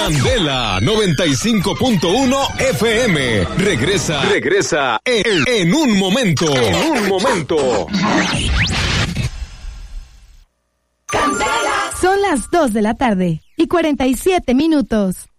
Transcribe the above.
Candela 95.1 FM. Regresa en un momento. Son las 2 de la tarde y 47 minutos.